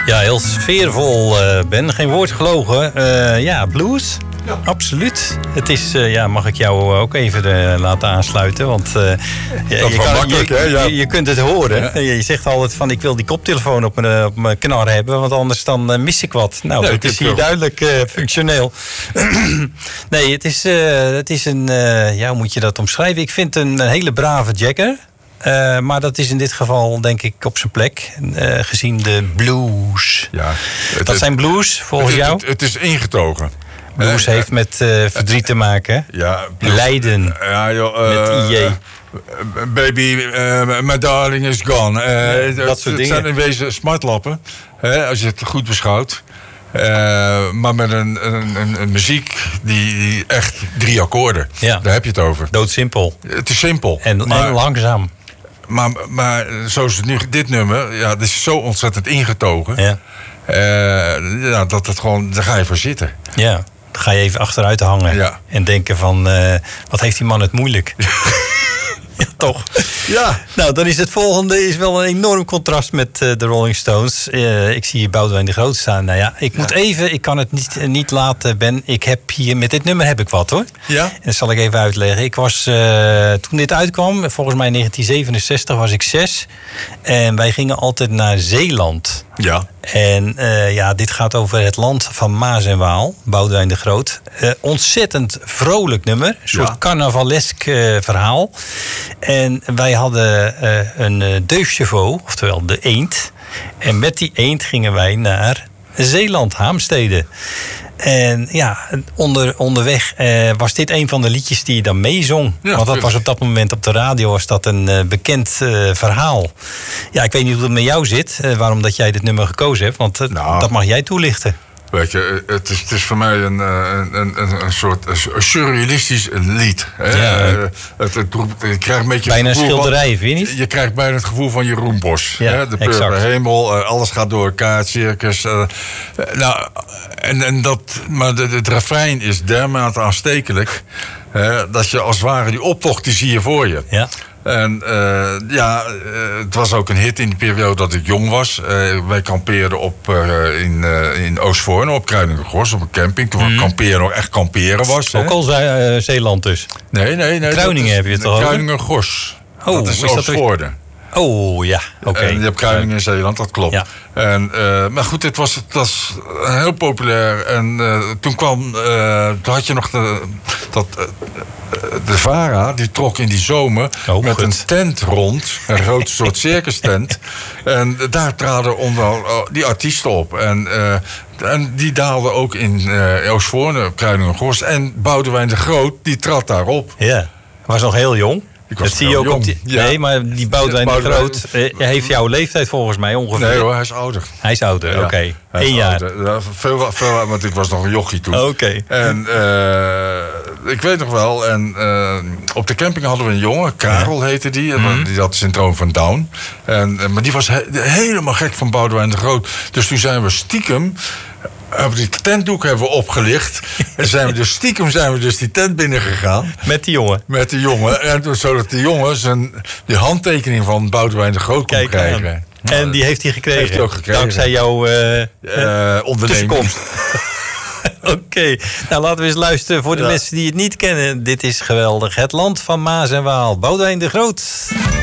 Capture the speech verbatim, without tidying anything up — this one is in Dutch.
Ja, heel sfeervol, uh, Ben. Geen woord gelogen. Uh, ja, blues. Ja. Absoluut. Het is, uh, ja, mag ik jou ook even uh, laten aansluiten? Want uh, dat je, is kan, makkelijk, je, hè? Ja. je, je kunt het horen. Ja. Je zegt altijd van, ik wil die koptelefoon op mijn, op mijn knar hebben, want anders dan uh, mis ik wat. Nou, nee, het is hier wel duidelijk uh, functioneel. Nee, het is, uh, het is een, uh, ja, hoe moet je dat omschrijven? Ik vind een, een hele brave jagger. Uh, maar dat is in dit geval denk ik op zijn plek, uh, gezien de blues. Ja, het, dat zijn blues volgens het, jou? Het, het is ingetogen. Blues uh, heeft met uh, verdriet te maken. Ja, blues, Lijden. Ja, joh, uh, met I J. Uh, baby, uh, my darling is gone. Uh, ja, dat soort dingen. Het zijn in wezen smartlappen, hè, als je het goed beschouwt. Uh, maar met een, een, een, een muziek die, die echt drie akkoorden. Ja. Daar heb je het over. Doodzimpel. Het is simpel. En, maar, en langzaam. Maar, maar zoals het nu, dit nummer, ja, het is zo ontzettend ingetogen. Ja. Uh, ja, dat het gewoon, daar ga je voor zitten. Ja, dan ga je even achteruit hangen. Ja. En denken van, uh, wat heeft die man het moeilijk. Ja, toch? Ja. Nou, dan is het volgende is wel een enorm contrast met uh, de Rolling Stones. Uh, ik zie hier Boudewijn de Groot staan. Nou ja, ik moet ja. even, ik kan het niet, uh, niet laten, Ben. Ik heb hier, met dit nummer heb ik wat, hoor. Ja. En dat zal ik even uitleggen. Ik was, uh, toen dit uitkwam, volgens mij in negentien zevenenzestig was ik zes. En wij gingen altijd naar Zeeland. Ja. En uh, ja, dit gaat over het land van Maas en Waal, Boudewijn de Groot. Uh, ontzettend vrolijk nummer, een soort ja. carnavalesk uh, verhaal. En wij hadden uh, een uh, deugdchevaux, oftewel de eend. En met die eend gingen wij naar Zeeland, Haamstede. En ja, onder, onderweg uh, was dit een van de liedjes die je dan meezong. Ja, want dat was op dat moment op de radio was dat een uh, bekend uh, verhaal. Ja, ik weet niet hoe het met jou zit, uh, waarom dat jij dit nummer gekozen hebt. Want uh, nou, dat mag jij toelichten. Weet je, het is, het is voor mij een, een, een, een soort een surrealistisch lied. Hè? Ja. Uh, het, het, je krijgt een beetje bijna een schilderij, van, vind je niet? Je krijgt bijna het gevoel van Jeroen Bos. Ja, hè? De purper hemel, uh, alles gaat door elkaar, het circus. Uh, nou, en, en dat, maar de, het refrein is dermate aanstekelijk. Uh, dat je als het ware die optocht, die zie je voor je. Ja. En uh, ja, uh, het was ook een hit in die periode dat ik jong was. Uh, wij kampeerden op, uh, in, uh, in Oostvoorne op Kruiningergors, op een camping. Toen mm. kamperen nog echt kamperen was. Ook hè? Al zei, uh, Zeeland dus? Nee, nee, nee. Kruiningen heb je het al over? Kruiningergors. Oh, dat is, is Oostvoorne. Oh, ja, oké. Okay. En je hebt Kruiningen in Zeeland, dat klopt. Ja. En, uh, maar goed, het was, het was heel populair. En uh, toen kwam, uh, toen had je nog de, dat, uh, de VARA, die trok in die zomer oh, met goed. een tent rond. Een grote soort circus tent. En daar traden onder uh, die artiesten op. En, uh, en die daalden ook in uh, Oostvoorne, Kruiningen-Gorst. En Boudewijn de Groot, die trad daarop. Ja, was nog heel jong. Dat zie je ook op die, ja. Nee, maar die Boudewijn de Groot eh, heeft jouw leeftijd volgens mij ongeveer. Nee hoor, hij is ouder. Hij is ouder, ja, oké. Okay. Eén jaar. Ja, veel, veel, want ik was nog een jochie toen. Oké. Okay. En uh, ik weet nog wel, en uh, op de camping hadden we een jongen, Karel heette die. Mm-hmm. Die had syndroom van Down. En, maar die was he- helemaal gek van Boudewijn de Groot. Dus toen zijn we stiekem... Hebben die tentdoek hebben we opgelicht. En zijn we dus stiekem zijn we dus die tent binnengegaan. Met die jongen? Met die jongen. En toen, zodat die jongen zijn, die handtekening van Boudewijn de Groot kon Kijk krijgen. Aan. Nou, en die heeft hij gekregen? Heeft hij ook gekregen. Dankzij jouw uh, uh, onderneming. Oké, okay. Nou laten we eens luisteren voor de ja. mensen die het niet kennen. Dit is geweldig. Het land van Maas en Waal. Boudewijn de Groot.